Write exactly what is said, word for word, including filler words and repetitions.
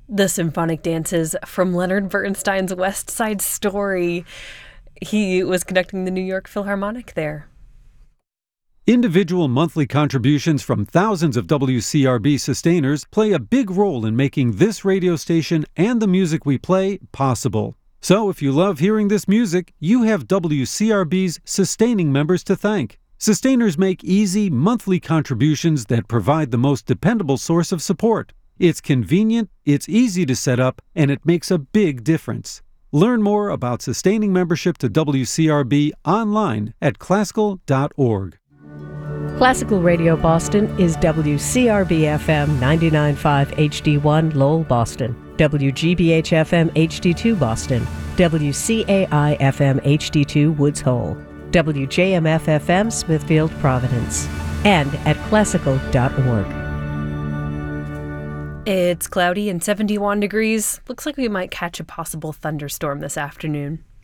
The symphonic dances from Leonard Bernstein's West Side Story. He was conducting the New York Philharmonic there. Individual monthly contributions from thousands of W C R B sustainers play a big role in making this radio station and the music we play possible. So if you love hearing this music, you have W C R B's sustaining members to thank. Sustainers make easy, monthly contributions that provide the most dependable source of support. It's convenient, it's easy to set up, and it makes a big difference. Learn more about sustaining membership to W C R B online at classical dot org. Classical Radio Boston is W C R B F M ninety-nine point five H D one Lowell, Boston, W G B H F M H D two Boston, W C A I F M H D two Woods Hole, W J M F F M Smithfield, Providence, and at classical dot org. It's cloudy and seventy-one degrees. Looks like we might catch a possible thunderstorm this afternoon.